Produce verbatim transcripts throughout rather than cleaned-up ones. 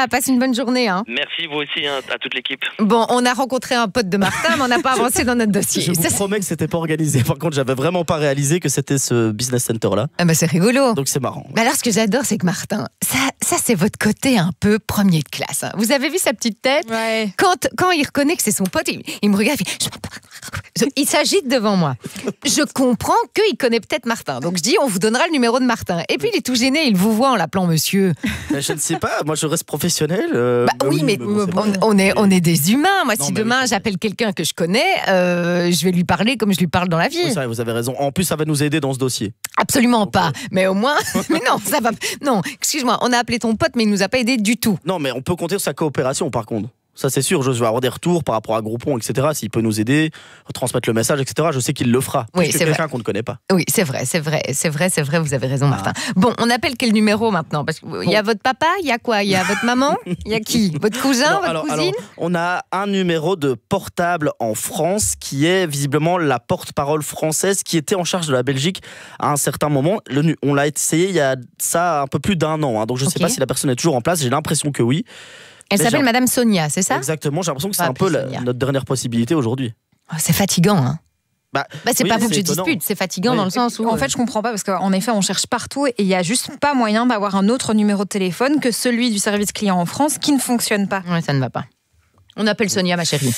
Nicolas, passe une bonne journée. Hein. Merci, vous aussi, hein, à toute l'équipe. Bon, on a rencontré un pote de Martin, mais on n'a pas avancé dans notre dossier. Je vous Ça, promets que c'était pas organisé. Par contre, j'avais vraiment pas réalisé que c'était ce business center-là. Ah bah c'est rigolo. Donc c'est marrant. Bah alors, ce que j'adore, c'est que Martin, ça, ça c'est votre côté un peu premier de classe. Hein. Vous avez vu sa petite tête Ouais. quand, quand il reconnaît que c'est son pote, il, il me regarde, il, fait, Je- il s'agite devant moi. Je comprends qu'il connaît peut-être Martin. Donc je dis, on vous donnera le numéro de Martin. Et puis il est tout gêné, il vous voit en l'appelant monsieur. Mais je ne sais pas, moi je reste professionnel. euh, Bah bah oui, mais, bon, c'est on, pas- on est, on est des humains. Moi, Non, si mais oui, demain c'est vrai. j'appelle quelqu'un que je connais, euh, je vais lui parler comme je lui parle dans la vie. Oui, c'est vrai, vous avez raison. En plus, ça va nous aider dans ce dossier. Absolument pas. Mais au moins, mais non, ça va. Non, excuse-moi, on a appelé ton pote, mais il nous a pas aidé du tout. Non, mais on peut compter sur sa coopération par contre. Ça, c'est sûr. Je vais avoir des retours par rapport à Groupon, et cetera. S'il peut nous aider, transmettre le message, et cetera. Je sais qu'il le fera. Oui, Plus que c'est quelqu'un qu'on ne connaît pas. Oui, c'est vrai, c'est vrai, c'est vrai, c'est vrai. Vous avez raison, Martin. Bon, on appelle quel numéro maintenant? Parce qu'il y a votre papa, il y a quoi? Il y a votre maman, il y a qui? Votre cousin, Non, votre alors, cousine? alors, on a un numéro de portable en France qui est visiblement la porte-parole française qui était en charge de la Belgique à un certain moment. Le nu- on l'a essayé il y a ça un peu plus d'un an. hein. donc je ne Ok. sais pas si la personne est toujours en place. J'ai l'impression que oui. Elle Mais s'appelle j'ai- Madame Sonia, c'est ça? Exactement. J'ai l'impression que c'est On va un peu appeler la- Sonia. notre dernière possibilité aujourd'hui. Oh, c'est fatigant, hein? Bah, Bah, c'est oui, pas vous que c'est je étonnant. dispute, c'est fatigant Oui. dans le sens où. En fait, je comprends pas parce qu'en effet, on cherche partout et il y a juste pas moyen d'avoir un autre numéro de téléphone que celui du service client en France qui ne fonctionne pas. Ouais, ça ne va pas. On appelle Sonia, ma chérie.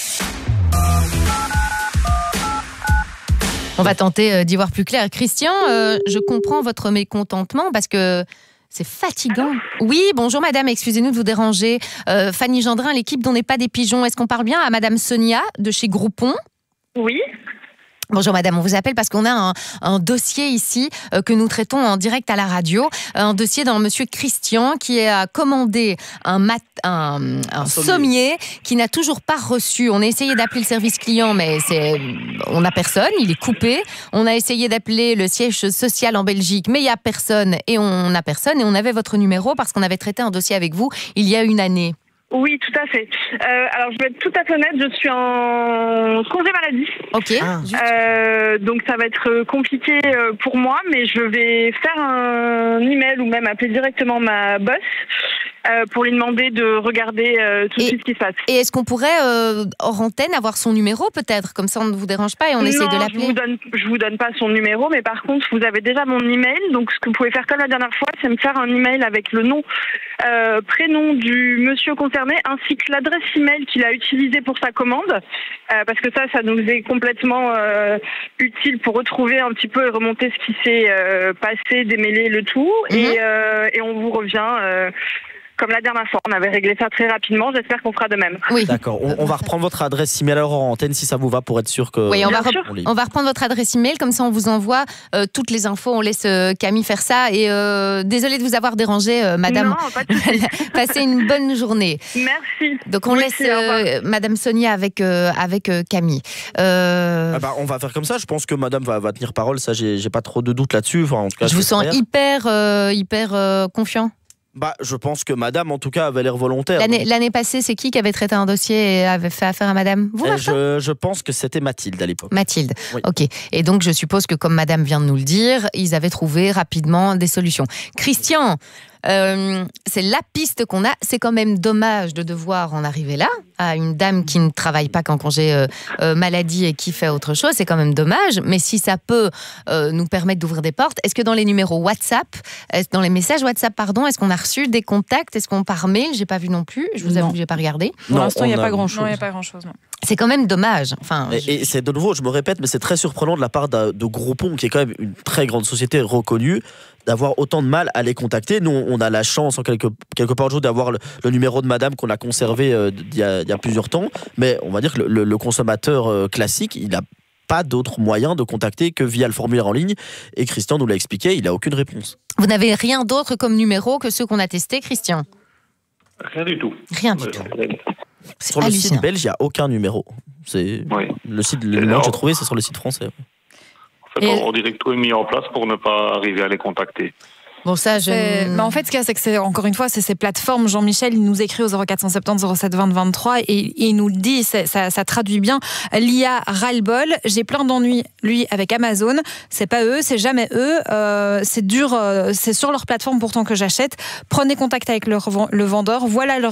On va tenter euh, d'y voir plus clair. Christian, euh, je comprends votre mécontentement parce que c'est fatigant. Oui, bonjour madame, excusez-nous de vous déranger. Euh, Fanny Gendrin, l'équipe d'On n'est pas des pigeons. Est-ce qu'on parle bien à madame Sonia de chez Groupon ? Oui, Bonjour madame, on vous appelle parce qu'on a un, un dossier ici euh, que nous traitons en direct à la radio. Un dossier d'un monsieur Christian qui a commandé un, mat, un, un sommier. sommier qui n'a toujours pas reçu. On a essayé d'appeler le service client, mais c'est, on n'a personne, il est coupé. On a essayé d'appeler le siège social en Belgique, mais il n'y a personne et on n'a personne. Et on avait votre numéro parce qu'on avait traité un dossier avec vous il y a une année. oui, tout à fait. Euh, alors, je vais être tout à fait honnête, je suis en congé maladie. Ok. Ah. Euh, donc, ça va être compliqué euh, pour moi, mais je vais faire un email ou même appeler directement ma boss euh, pour lui demander de regarder euh, tout de Et- suite ce qui se passe. Et est-ce qu'on pourrait, euh, hors antenne, avoir son numéro peut-être? Comme ça, on ne vous dérange pas et on essaie non, de je l'appeler. vous donne, je vous donne pas son numéro, mais par contre, vous avez déjà mon email. Donc, ce que vous pouvez faire comme la dernière fois, c'est me faire un email avec le nom, euh, prénom du monsieur concerné, ainsi que l'adresse email qu'il a utilisée pour sa commande, euh, parce que ça, ça nous est complètement euh, utile pour retrouver un petit peu et remonter ce qui s'est euh, passé, démêler le tout, Mhm. et, euh, et on vous revient. Euh, comme la dernière fois, on avait réglé ça très rapidement. J'espère qu'on fera de même. Oui. D'accord. On, on va reprendre votre adresse email alors en antenne si ça vous va pour être sûr que. Oui, on va, Bien rep- sûr. on lit. on va reprendre votre adresse email, comme ça on vous envoie euh, toutes les infos. On laisse euh, Camille faire ça. Et euh, désolée de vous avoir dérangé, euh, madame. Non, pas de souci. Passez une bonne journée. Merci. Donc on Vous laisse aussi, au revoir. euh, madame Sonia avec, euh, avec euh, Camille. Euh, Ah bah, on va faire comme ça. Je pense que madame va, va tenir parole. Ça, j'ai j'ai pas trop de doute là-dessus. Enfin, en tout cas, je vous sens j'espère. hyper, euh, hyper euh, confiant. Bah, je pense que madame, en tout cas, avait l'air volontaire. L'année, Donc, l'année passée, c'est qui qui avait traité un dossier et avait fait affaire à madame? Vous, eh, Martin? je, je pense que c'était Mathilde à l'époque. Mathilde. Oui. Ok. Et donc, je suppose que comme madame vient de nous le dire, ils avaient trouvé rapidement des solutions. Christian, euh, c'est la piste qu'on a. C'est quand même dommage de devoir en arriver là, à une dame qui ne travaille pas qu'en congé euh, euh, maladie et qui fait autre chose. C'est quand même dommage. Mais si ça peut euh, nous permettre d'ouvrir des portes, est-ce que dans les numéros WhatsApp, est-ce- dans les messages WhatsApp, pardon, est-ce qu'on a reçu des contacts? Est-ce qu'on par mail? J'ai pas vu non plus. Je vous avoue Non. que j'ai pas regardé. Pour Non, l'instant, il n'y a on pas a- grand-chose. Non, Non, il il y n'y a a pas grand-chose. C'est quand même dommage. Enfin, je- Et, et c'est de nouveau, je me répète, mais c'est très surprenant de la part de, de Groupon, qui est quand même une très grande société reconnue, d'avoir autant de mal à les contacter. Nous, on a la chance, en quelque, quelque part, aujourd'hui, d'avoir le, le numéro de madame qu'on a conservé euh, il y a, il y a plusieurs temps. Mais on va dire que le, le- le consommateur euh, classique, il n'a pas d'autre moyen de contacter que via le formulaire en ligne. Et Christian nous l'a expliqué, il n'a aucune réponse. vous n'avez rien d'autre comme numéro que ceux qu'on a testés, Christian? Rien du tout. Rien du tout. C'est Sur le hallucinant. site belge, il n'y a aucun numéro. C'est Oui. le site, le Et numéro non. que j'ai trouvé, c'est sur le site français. En fait, Et- on, on dirait que tout est mis en place pour ne pas arriver à les contacter. Bon, ça, je... C'est- Mais en fait, ce qu'il y a, c'est que c'est encore une fois, c'est ces plateformes. Jean-Michel, il nous écrit au zéro quatre cent soixante-dix zéro sept vingt vingt-trois et, et il nous le dit, c'est- ça, ça traduit bien. L'I A ras-le-bol. J'ai plein d'ennuis, lui, avec Amazon. C'est pas eux, c'est jamais eux. Euh, c'est dur, euh, c'est sur leur plateforme pourtant que j'achète. Prenez contact avec le, reven- le vendeur. Voilà leur